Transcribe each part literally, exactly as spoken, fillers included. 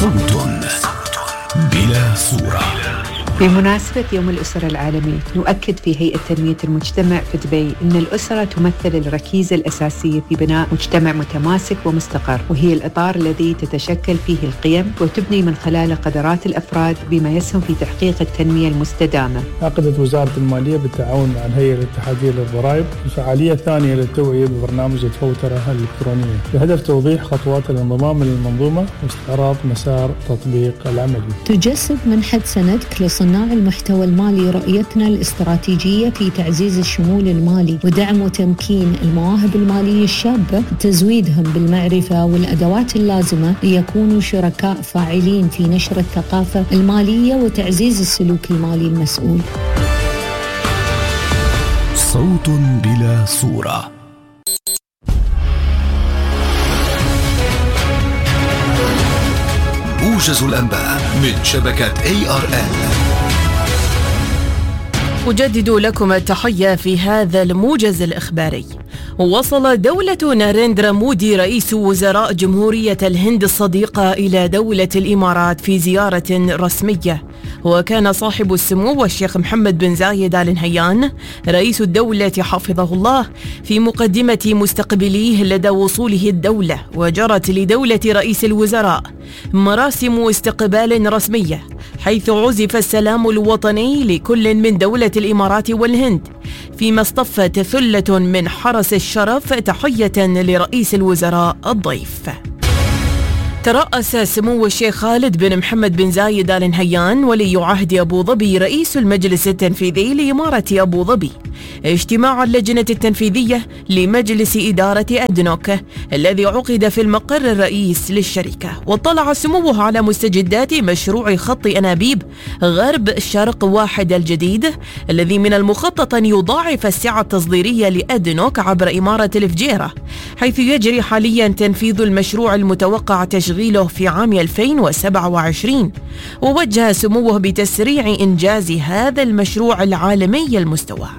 صوت بلا صورة. بمناسبة يوم الأسرة العالمي نؤكد في هيئة تنمية المجتمع في دبي أن الأسرة تمثل الركيزة الأساسية في بناء مجتمع متماسك ومستقر، وهي الإطار الذي تتشكل فيه القيم وتبني من خلاله قدرات الأفراد بما يسهم في تحقيق التنمية المستدامة. عقدت وزارة المالية بالتعاون مع الهيئة الاتحادية للضرائب الفعالية الثانية للتوعية ببرنامج الفوترة الإلكترونية بهدف توضيح خطوات الانضمام للمنظومة واستعراض مسار تطبيق العملي. تجسد منحة سندك لصناع المحتوى المالي رؤيتنا الاستراتيجية في تعزيز الشمول المالي ودعم وتمكين المواهب المالية الشابة وتزويدهم بالمعرفة والأدوات اللازمة ليكونوا شركاء فاعلين في نشر الثقافة المالية وتعزيز السلوك المالي المسؤول. صوت بلا صورة. موجز الأنباء من شبكة إيه آر إل. أجدد لكم التحية في هذا الموجز الإخباري. وصل دولة ناريندرا مودي رئيس وزراء جمهورية الهند الصديقة إلى دولة الإمارات في زيارة رسمية، وكان صاحب السمو الشيخ محمد بن زايد آل نهيان رئيس الدولة حفظه الله في مقدمة مستقبليه لدى وصوله الدولة، وجرت لدولة رئيس الوزراء مراسم استقبال رسمية حيث عزف السلام الوطني لكل من دولة الإمارات والهند، فيما اصطفت ثلة من حرس الشرف تحية لرئيس الوزراء الضيف. ترأس سمو الشيخ خالد بن محمد بن زايد آل نهيان ولي عهد أبو ظبي رئيس المجلس التنفيذي لإمارة أبو ظبي اجتماع اللجنة التنفيذية لمجلس إدارة أدنوك الذي عقد في المقر الرئيس للشركة، واطلع سموه على مستجدات مشروع خط أنابيب غرب شرق واحد الجديد الذي من المخطط أن يضاعف السعة التصديرية لأدنوك عبر إمارة الفجيرة، حيث يجري حاليا تنفيذ المشروع المتوقع تشغيله في عام ألفين وسبعة وعشرين، ووجه سموه بتسريع إنجاز هذا المشروع العالمي المستوى.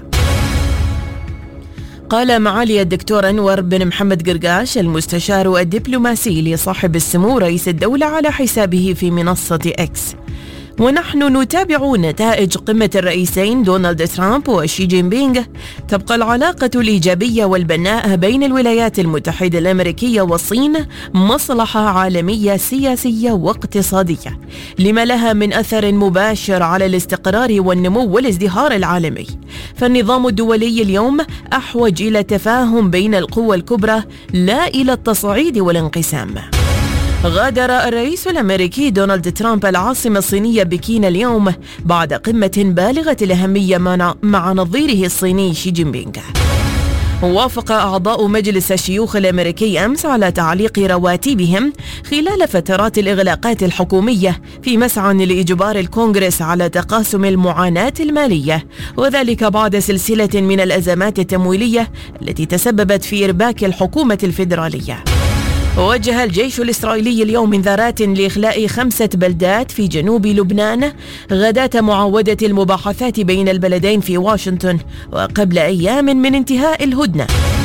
قال معالي الدكتور أنور بن محمد قرقاش المستشار الدبلوماسي لصاحب السمو رئيس الدولة على حسابه في منصة إكس: ونحن نتابع نتائج قمة الرئيسين دونالد ترامب وشي جين بينغ. تبقى العلاقة الإيجابية والبناءة بين الولايات المتحدة الأمريكية والصين مصلحة عالمية سياسية واقتصادية لما لها من أثر مباشر على الاستقرار والنمو والازدهار العالمي، فالنظام الدولي اليوم أحوج إلى تفاهم بين القوى الكبرى لا إلى التصعيد والانقسام. غادر الرئيس الأمريكي دونالد ترامب العاصمة الصينية بكين اليوم بعد قمة بالغة الأهمية مع نظيره الصيني شي جين بينغ. وافق أعضاء مجلس الشيوخ الأمريكي أمس على تعليق رواتبهم خلال فترات الإغلاقات الحكومية في مسعى لإجبار الكونغرس على تقاسم المعاناة المالية، وذلك بعد سلسلة من الأزمات التمويلية التي تسببت في إرباك الحكومة الفيدرالية. وجه الجيش الإسرائيلي اليوم انذارات لإخلاء خمسة بلدات في جنوب لبنان غداة معاودة المباحثات بين البلدين في واشنطن وقبل أيام من انتهاء الهدنة.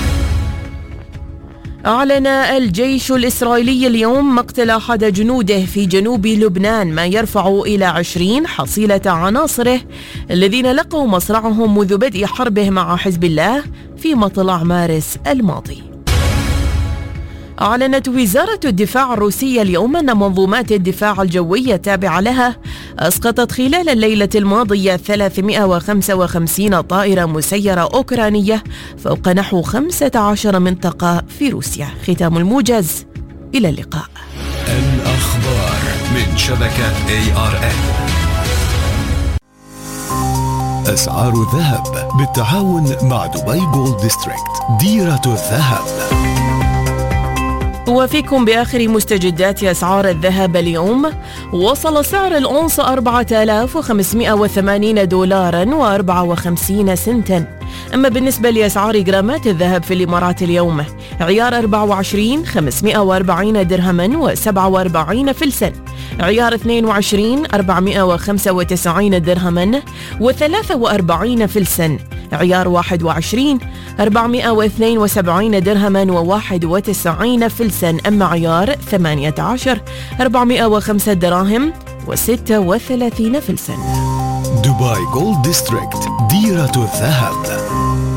أعلن الجيش الإسرائيلي اليوم مقتل أحد جنوده في جنوب لبنان، ما يرفع إلى عشرين حصيلة عناصره الذين لقوا مصرعهم منذ بدء حربه مع حزب الله في مطلع مارس الماضي. أعلنت وزارة الدفاع الروسية اليوم أن منظومات الدفاع الجوي التابعة لها أسقطت خلال الليلة الماضية ثلاثمائة وخمسة وخمسين طائرة مسيرة أوكرانية فوق نحو خمسة عشر منطقة في روسيا. ختام الموجز، إلى اللقاء. الأخبار من شبكة إيه آر إل. أسعار الذهب بالتعاون مع دبي جولد ديستريكت، ديرة الذهب. وفيكم بآخر مستجدات أسعار الذهب اليوم. وصل سعر الأونص أربعة آلاف وخمسمائة وثمانين دولارا وأربعة وخمسين سنتا. أما بالنسبة لأسعار جرامات الذهب في الإمارات اليوم: عيار أربعة وعشرين خمسمائة وأربعين درهما وسبعة وأربعين فلسا، عيار اثنين وعشرين أربعمائة وخمسة وتسعين درهما وثلاثة وأربعين فلسا، عيار واحد وعشرين أربعمائة واثنين وسبعين درهما وواحد وتسعين فلسا، أما عيار ثمانية عشر أربعمائة وخمسة دراهم وستة وثلاثين فلسا. دبي جولد ديستريكت، ديرة الذهب.